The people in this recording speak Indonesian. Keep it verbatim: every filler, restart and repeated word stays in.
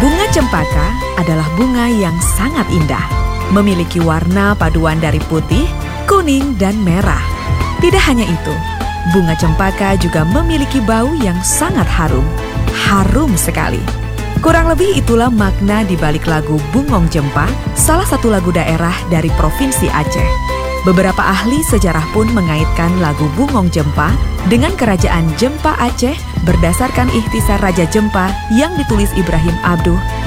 Bunga cempaka adalah bunga yang sangat indah, memiliki warna paduan dari putih, kuning, dan merah. Tidak hanya itu, bunga cempaka juga memiliki bau yang sangat harum. Harum sekali. Kurang lebih itulah makna di balik lagu Bungong Jempa, salah satu lagu daerah dari Provinsi Aceh. Beberapa ahli sejarah pun mengaitkan lagu Bungong Jempa dengan Kerajaan Jempa Aceh berdasarkan ikhtisar Raja Jempa yang ditulis Ibrahim Abduh